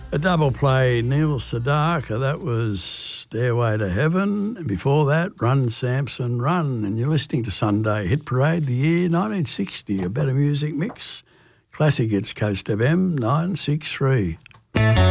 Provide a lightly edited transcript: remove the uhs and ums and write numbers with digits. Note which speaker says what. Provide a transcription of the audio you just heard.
Speaker 1: A double play, Neil Sedaka, that was Stairway to Heaven. And before that, Run, Samson, Run. And you're listening to Sunday Hit Parade, the year 1960, a better music mix. Classic Hits, Coast FM 963.